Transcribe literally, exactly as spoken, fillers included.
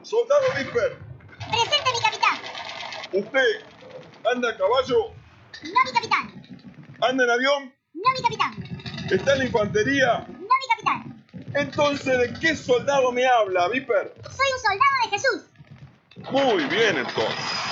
Soldado Viper. Presente, mi capitán. ¿Usted anda a caballo? No, mi capitán. ¿Anda en avión? No, mi capitán. ¿Está en la infantería? No, mi capitán. Entonces, ¿de qué soldado me habla, Viper? Soy un soldado de Jesús. Muy bien, entonces.